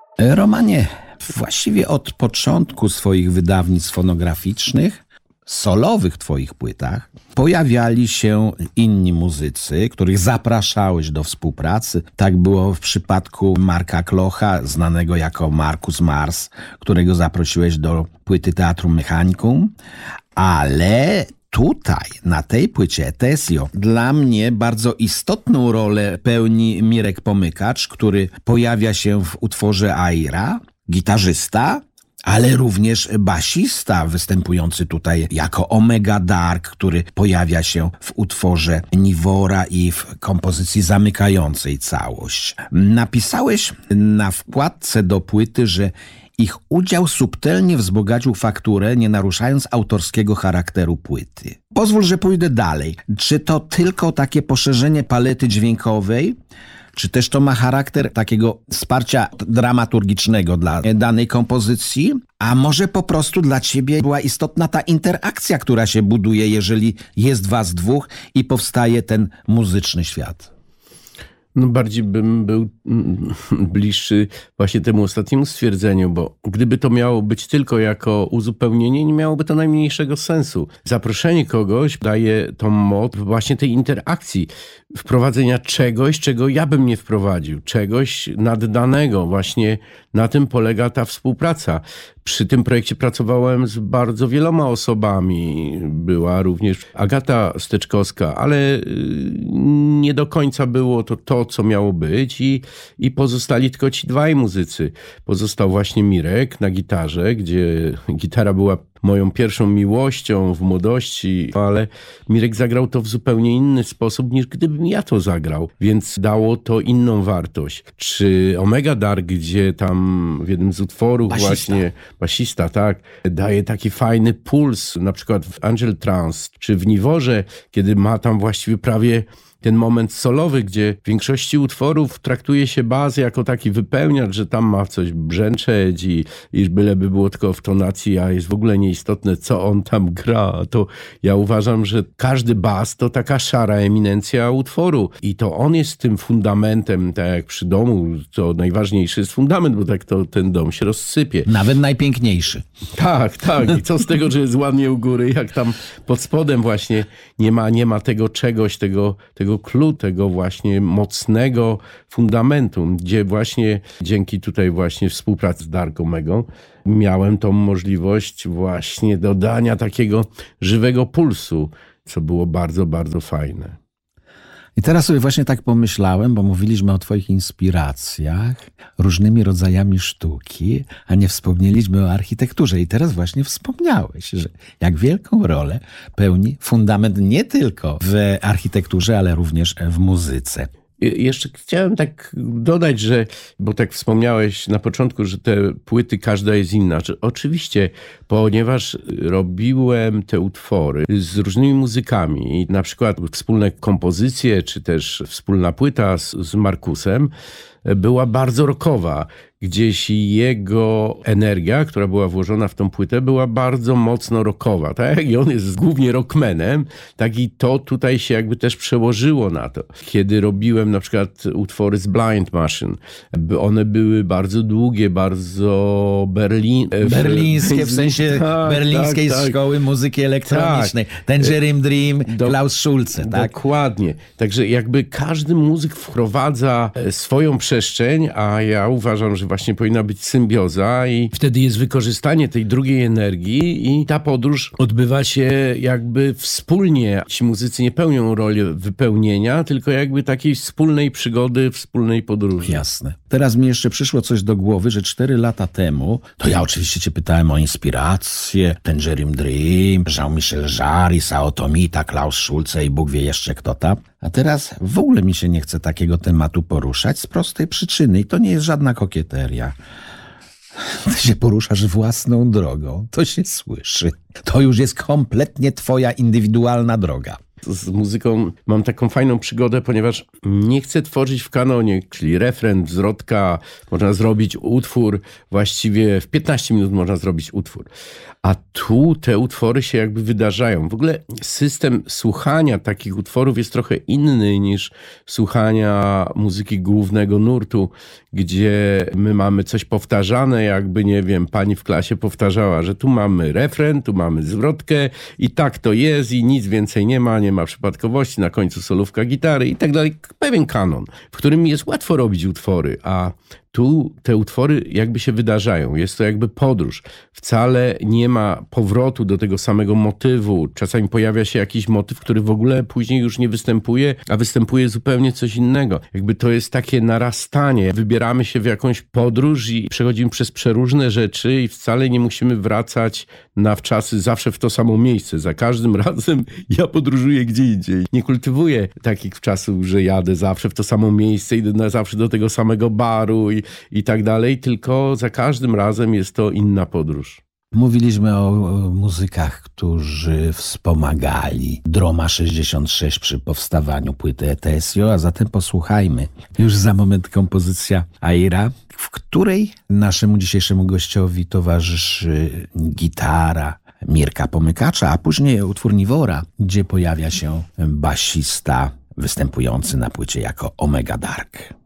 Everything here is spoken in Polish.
Romanie, właściwie od początku swoich wydawnictw fonograficznych, solowych twoich płytach, pojawiali się inni muzycy, których zapraszałeś do współpracy. Tak było w przypadku Marka Klocha, znanego jako Markus Mars, którego zaprosiłeś do płyty Teatru Mechanicum, ale tutaj, na tej płycie Tesio, dla mnie bardzo istotną rolę pełni Mirek Pomykacz, który pojawia się w utworze Aira, gitarzysta, ale również basista występujący tutaj jako Omega Dark, który pojawia się w utworze Niwora i w kompozycji zamykającej całość. Napisałeś na wkładce do płyty, że ich udział subtelnie wzbogacił fakturę, nie naruszając autorskiego charakteru płyty. Pozwól, że pójdę dalej. Czy to tylko takie poszerzenie palety dźwiękowej, czy też to ma charakter takiego wsparcia dramaturgicznego dla danej kompozycji? A może po prostu dla ciebie była istotna ta interakcja, która się buduje, jeżeli jest was dwóch i powstaje ten muzyczny świat? No bardziej bym był bliższy właśnie temu ostatniemu stwierdzeniu, bo gdyby to miało być tylko jako uzupełnienie, nie miałoby to najmniejszego sensu. Zaproszenie kogoś daje tą moc właśnie tej interakcji, wprowadzenia czegoś, czego ja bym nie wprowadził, czegoś naddanego. Właśnie na tym polega ta współpraca. Przy tym projekcie pracowałem z bardzo wieloma osobami. Była również Agata Steczkowska, ale nie do końca było to co miało być i pozostali tylko ci dwaj muzycy. Pozostał właśnie Mirek na gitarze, gdzie gitara była moją pierwszą miłością w młodości, ale Mirek zagrał to w zupełnie inny sposób, niż gdybym ja to zagrał, więc dało to inną wartość. Czy Omega Dark, gdzie tam w jednym z utworów basista, tak, daje taki fajny puls, na przykład w Angel Trance, czy w Niworze, kiedy ma tam właściwie prawie ten moment solowy, gdzie w większości utworów traktuje się bas jako taki wypełniacz, że tam ma coś brzęczeć i byleby było tylko w tonacji, a jest w ogóle nieistotne, co on tam gra. To ja uważam, że każdy bas to taka szara eminencja utworu i to on jest tym fundamentem, tak jak przy domu, to najważniejszy jest fundament, bo tak to ten dom się rozsypie. Nawet najpiękniejszy. Tak. I co z tego, że jest ładnie u góry, jak tam pod spodem właśnie nie ma tego czegoś, tego clue, tego właśnie mocnego fundamentu, gdzie właśnie dzięki tutaj właśnie współpracy z Dark Omegą miałem tą możliwość właśnie dodania takiego żywego pulsu, co było bardzo, bardzo fajne. I teraz sobie właśnie tak pomyślałem, bo mówiliśmy o twoich inspiracjach, różnymi rodzajami sztuki, a nie wspomnieliśmy o architekturze. I teraz właśnie wspomniałeś, że jak wielką rolę pełni fundament nie tylko w architekturze, ale również w muzyce. Jeszcze chciałem tak dodać, że, bo tak wspomniałeś na początku, że te płyty każda jest inna. Oczywiście, ponieważ robiłem te utwory z różnymi muzykami i na przykład wspólne kompozycje, czy też wspólna płyta z Markusem była bardzo rockowa. Gdzieś jego energia, która była włożona w tą płytę, była bardzo mocno rockowa. Tak jak i on jest głównie rockmanem, tak i to tutaj się jakby też przełożyło na to. Kiedy robiłem na przykład utwory z Blind Machine, one były bardzo długie, bardzo berlińskie, w sensie berlińskiej szkoły muzyki elektronicznej. Tangerine Dream, Klaus Schulze. Tak? Dokładnie. Także jakby każdy muzyk wprowadza swoją przestrzeń, a ja uważam, że właśnie powinna być symbioza i wtedy jest wykorzystanie tej drugiej energii i ta podróż odbywa się jakby wspólnie. Ci muzycy nie pełnią roli wypełnienia, tylko jakby takiej wspólnej przygody, wspólnej podróży. Jasne. Teraz mi jeszcze przyszło coś do głowy, że 4 lata temu, to ja oczywiście cię pytałem o inspirację, Tangerine Dream, Jean-Michel Jarre, Sao Tomita, Klaus Schulze i Bóg wie jeszcze kto tam. A teraz w ogóle mi się nie chce takiego tematu poruszać z prostej przyczyny i to nie jest żadna kokieteria. Ty się poruszasz własną drogą, to się słyszy. To już jest kompletnie twoja indywidualna droga. Z muzyką mam taką fajną przygodę, ponieważ nie chcę tworzyć w kanonie, czyli refren, zwrotka, można zrobić utwór, właściwie w 15 minut można zrobić utwór. A tu te utwory się jakby wydarzają. W ogóle system słuchania takich utworów jest trochę inny niż słuchania muzyki głównego nurtu, gdzie my mamy coś powtarzane, jakby, nie wiem, pani w klasie powtarzała, że tu mamy refren, tu mamy zwrotkę i tak to jest i nic więcej nie ma przypadkowości, na końcu solówka gitary i tak dalej. Pewien kanon, w którym jest łatwo robić utwory, a tu te utwory jakby się wydarzają. Jest to jakby podróż. Wcale nie ma powrotu do tego samego motywu. Czasami pojawia się jakiś motyw, który w ogóle później już nie występuje, a występuje zupełnie coś innego. Jakby to jest takie narastanie. Wybieramy się w jakąś podróż i przechodzimy przez przeróżne rzeczy i wcale nie musimy wracać na wczasy zawsze w to samo miejsce. Za każdym razem ja podróżuję gdzie indziej. Nie kultywuję takich czasów, że jadę zawsze w to samo miejsce, idę zawsze do tego samego baru i tak dalej, tylko za każdym razem jest to inna podróż. Mówiliśmy o muzykach, którzy wspomagali Droma 66 przy powstawaniu płyty ETSIO, a zatem posłuchajmy już za moment kompozycja Aira, w której naszemu dzisiejszemu gościowi towarzyszy gitara Mirka Pomykacza, a później utwór Niwora, gdzie pojawia się basista występujący na płycie jako Omega Dark.